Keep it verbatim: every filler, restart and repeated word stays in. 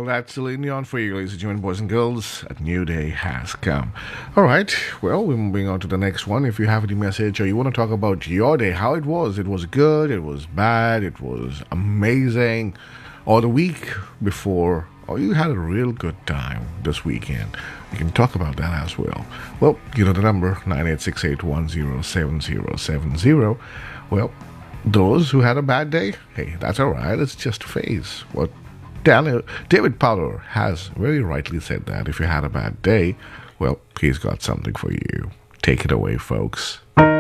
Well, that's Celine Dion for you, ladies and gentlemen, boys and girls. A new day has come. All right. Well, we're moving on to the next one. If you have any message or you want to talk about your day, how it was, it was good, it was bad, it was amazing, or the week before, or you had a real good time this weekend, you can talk about that as well. Well, you know the number, nine eight six eight one zero seven zero seven zero. Well, those who had a bad day, hey, that's all right. It's just a phase. What Daniel, David Powell has very rightly said that if you had a bad day, well, he's got something for you. Take it away, folks.